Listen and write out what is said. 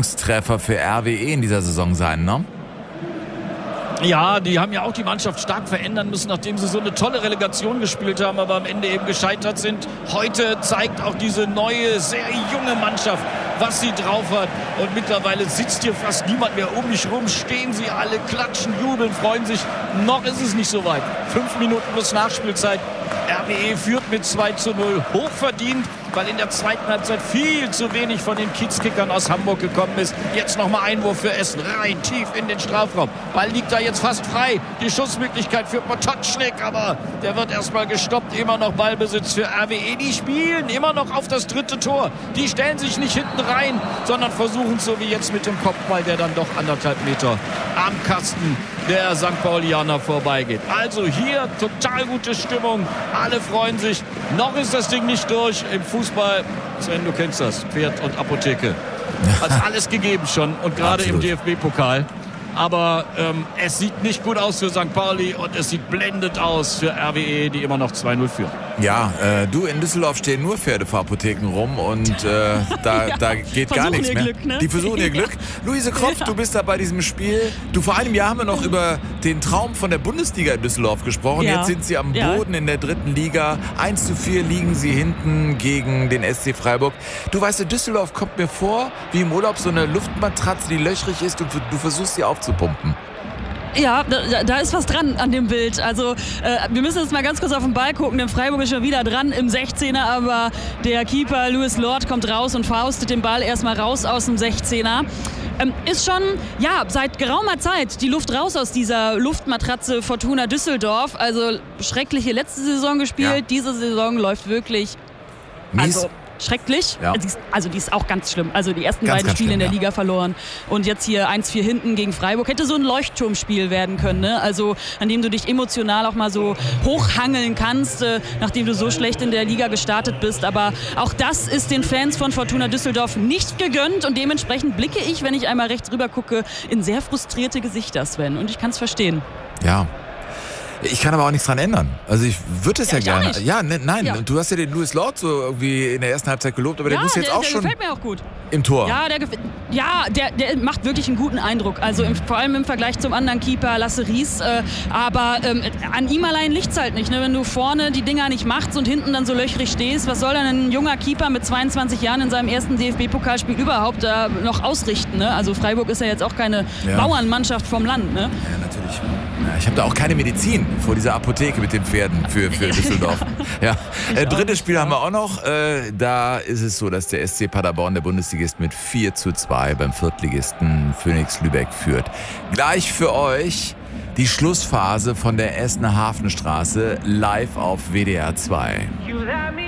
Überraschungstreffer für RWE in dieser Saison sein, ne? Ja, die haben ja auch die Mannschaft stark verändern müssen, nachdem sie so eine tolle Relegation gespielt haben, aber am Ende eben gescheitert sind. Heute zeigt auch diese neue, sehr junge Mannschaft, was sie drauf hat. Und mittlerweile sitzt hier fast niemand mehr um mich rum. Stehen sie alle, klatschen, jubeln, freuen sich. Noch ist es nicht so weit. 5 Minuten plus Nachspielzeit. RWE führt mit 2:0. Hochverdient, weil in der zweiten Halbzeit viel zu wenig von den Kiezkickern aus Hamburg gekommen ist. Jetzt nochmal Einwurf für Essen. Rein tief in den Strafraum. Ball liegt da jetzt fast frei. Die Schussmöglichkeit für Potocznik, aber der wird erstmal gestoppt. Immer noch Ballbesitz für RWE. Die spielen immer noch auf das 3. Tor. Die stellen sich nicht hinten rein, sondern versuchen so wie jetzt mit dem Kopfball, der dann doch 1,5 Meter am Kasten der St. Paulianer vorbeigeht. Also hier total gute Stimmung. Alle freuen sich. Noch ist das Ding nicht durch. Im Fußball, Sven, du kennst das, Pferd und Apotheke. Hat alles gegeben schon und gerade im DFB-Pokal. Aber es sieht nicht gut aus für St. Pauli und es sieht blendend aus für RWE, die immer noch 2:0 führen. Ja, du, in Düsseldorf stehen nur Pferdefahrpotheken rum und da geht gar nichts mehr. Glück, ne? Die versuchen ihr Glück. Luise Kropf, du bist da bei diesem Spiel. Du, vor einem Jahr haben wir noch über den Traum von der Bundesliga in Düsseldorf gesprochen. Ja. Jetzt sind sie am Boden in der 3. Liga. 1:4 liegen sie hinten gegen den SC Freiburg. Du weißt, in Düsseldorf kommt mir vor, wie im Urlaub so eine Luftmatratze, die löchrig ist und du versuchst sie aufzupumpen. Ja, da ist was dran an dem Bild. Also wir müssen jetzt mal ganz kurz auf den Ball gucken, denn Freiburg ist schon wieder dran im 16er, aber der Keeper Louis Lord kommt raus und faustet den Ball erstmal raus aus dem 16er. Ist schon, ja, seit geraumer Zeit die Luft raus aus dieser Luftmatratze Fortuna Düsseldorf. Also schreckliche letzte Saison gespielt, diese Saison läuft wirklich Mies. schrecklich. Ja. Also die ist auch ganz schlimm. Also die ersten Ganz, beiden ganz Spiele in der schlimm, Liga verloren. Und jetzt hier 1:4 hinten gegen Freiburg. Hätte so ein Leuchtturmspiel werden können. Ne? Also an dem du dich emotional auch mal so hochhangeln kannst, nachdem du so schlecht in der Liga gestartet bist. Aber auch das ist den Fans von Fortuna Düsseldorf nicht gegönnt. Und dementsprechend blicke ich, wenn ich einmal rechts rüber gucke, in sehr frustrierte Gesichter, Sven. Und ich kann es verstehen. Ja. Ich kann aber auch nichts dran ändern. Also ich würde es ja gerne. Nicht. Ja, nein. Ja. Du hast ja den Louis Lord so irgendwie in der ersten Halbzeit gelobt, aber der muss jetzt auch der schon gefällt mir auch gut. im Tor. Ja, der macht wirklich einen guten Eindruck. Also vor allem im Vergleich zum anderen Keeper Lasse Ries. Aber an ihm allein liegt's halt nicht. Ne? Wenn du vorne die Dinger nicht machst und hinten dann so löchrig stehst, was soll dann ein junger Keeper mit 22 Jahren in seinem ersten DFB-Pokalspiel überhaupt noch ausrichten? Ne? Also Freiburg ist ja jetzt auch keine Bauernmannschaft vom Land. Ne? Ja, natürlich. Ja, ich habe da auch keine Medizin vor dieser Apotheke mit den Pferden für Düsseldorf. Ja. Drittes Spiel haben wir auch noch. Da ist es so, dass der SC Paderborn, der Bundesligist, mit 4:2 beim Viertligisten Phoenix Lübeck führt. Gleich für euch die Schlussphase von der Essener Hafenstraße live auf WDR 2.